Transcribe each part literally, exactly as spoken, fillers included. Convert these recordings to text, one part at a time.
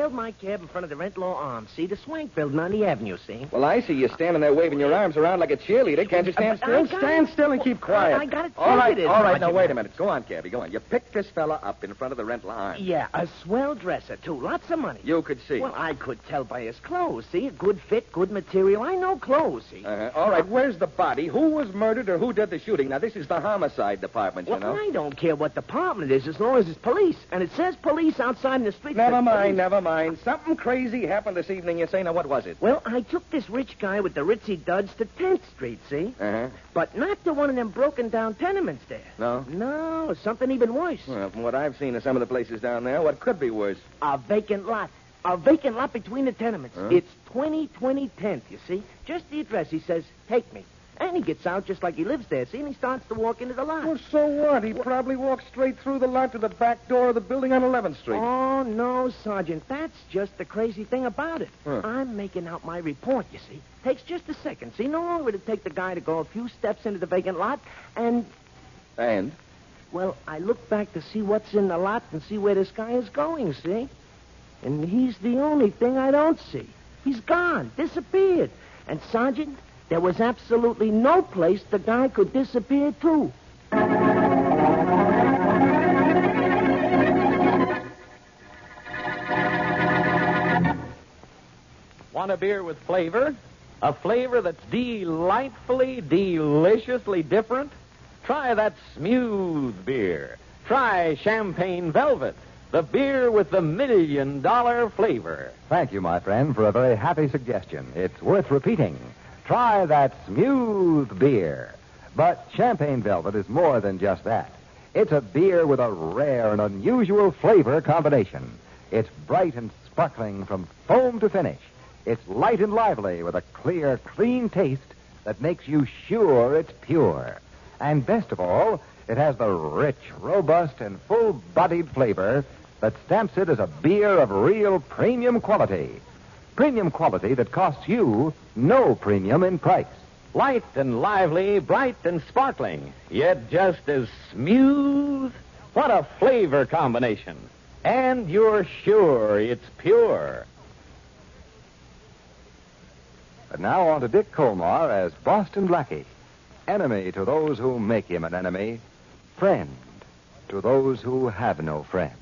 hailed my cab in front of the Rent Law Arms. See, the swank building on the avenue, see? Well, I see you standing there waving your arms around like a cheerleader. Can't you stand Uh, still? I Stand gotta- still and keep quiet. I- I gotta All right, take it, all right. Now, Sergeant. wait a minute. Go on, cabby, go on. You picked this fella up in front of the Rent Law Arms. Yeah, a swell dresser, too. Lots of money. You could see. Well, I could tell by his clothes, see? A good fit, good material. I know clothes, see? Uh-huh. All right, where's the body? Who was murdered or who did the shooting? Now, this is the homicide department, Well, you know. I don't care what department it is as long as it's police. And it says police outside in the street. Never Says mind, police. never mind. Something crazy happened this evening, you say. Now, what was it? Well, I took this rich guy with the ritzy duds to tenth Street, see? Uh-huh. But not to one of them broken down tenements there. No? No, something even worse. Well, from what I've seen of some of the places down there, what could be worse? A vacant lot. A vacant lot between the tenements. Huh? It's twenty twenty tenth, you see? Just the address. He says, take me. And he gets out just like he lives there, see? And he starts to walk into the lot. Well, so what? He probably walked straight through the lot to the back door of the building on eleventh Street. Oh, no, Sergeant. That's just the crazy thing about it. Huh. I'm making out my report, you see. Takes just a second. See, no longer would it take the guy to go a few steps into the vacant lot, and, And? well, I look back to see what's in the lot and see where this guy is going, see? And he's the only thing I don't see. He's gone, disappeared. And, Sergeant, there was absolutely no place the guy could disappear to. Want a beer with flavor? A flavor that's delightfully, deliciously different? Try that smooth beer. Try Champagne Velvet, the beer with the million dollar flavor. Thank you, my friend, for a very happy suggestion. It's worth repeating. Try that smooth beer. But Champagne Velvet is more than just that. It's a beer with a rare and unusual flavor combination. It's bright and sparkling from foam to finish. It's light and lively with a clear, clean taste that makes you sure it's pure. And best of all, it has the rich, robust, and full-bodied flavor that stamps it as a beer of real premium quality. Premium quality that costs you no premium in price. Light and lively, bright and sparkling, yet just as smooth. What a flavor combination. And you're sure it's pure. And now on to Dick Colmar as Boston Blackie. Enemy to those who make him an enemy. Friend to those who have no friend.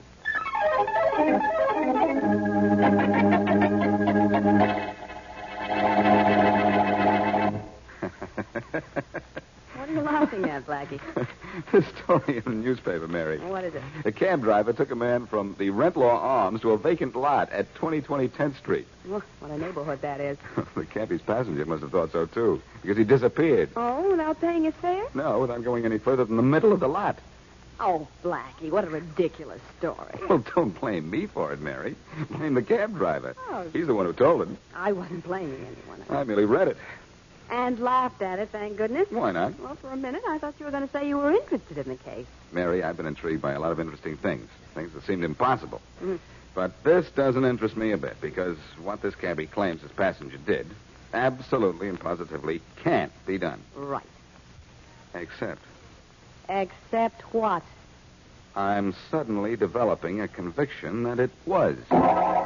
What are you laughing at, Blackie? The story in the newspaper, Mary. What is it? A cab driver took a man from the Rent Law Arms to a vacant lot at twenty twenty tenth Street. Well, what a neighborhood that is. The cabbie's passenger must have thought so, too, because he disappeared. Oh, without paying his fare? No, without going any further than the middle of the lot. Oh, Blackie, what a ridiculous story. Well, don't blame me for it, Mary. Blame the cab driver. Oh. He's the one who told him. I wasn't blaming anyone. I merely read it. And laughed at it, thank goodness. Why not? Well, for a minute, I thought you were going to say you were interested in the case. Mary, I've been intrigued by a lot of interesting things. Things that seemed impossible. Mm. But this doesn't interest me a bit, because what this cabbie claims his passenger did absolutely and positively can't be done. Right. Except Except what? I'm suddenly developing a conviction that it was.